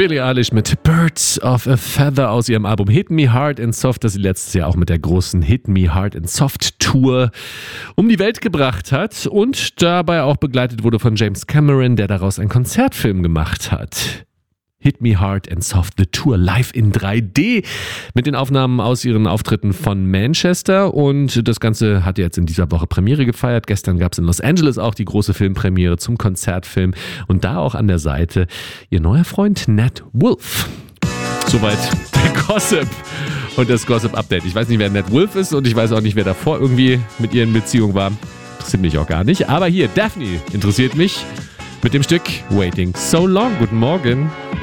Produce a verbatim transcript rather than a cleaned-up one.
Billie Eilish mit Birds of a Feather aus ihrem Album Hit Me Hard and Soft, das sie letztes Jahr auch mit der großen Hit Me Hard and Soft Tour um die Welt gebracht hat und dabei auch begleitet wurde von James Cameron, der daraus einen Konzertfilm gemacht hat. Hit Me Hard and Soft, The Tour, live in drei D mit den Aufnahmen aus ihren Auftritten von Manchester und das Ganze hat jetzt in dieser Woche Premiere gefeiert. Gestern gab es in Los Angeles auch die große Filmpremiere zum Konzertfilm und da auch an der Seite ihr neuer Freund Nat Wolff. Soweit der Gossip und das Gossip-Update. Ich weiß nicht, wer Nat Wolff ist und ich weiß auch nicht, wer davor irgendwie mit ihr in Beziehung war. Interessiert mich auch gar nicht. Aber hier, Daphne interessiert mich mit dem Stück Waiting So Long. Guten Morgen.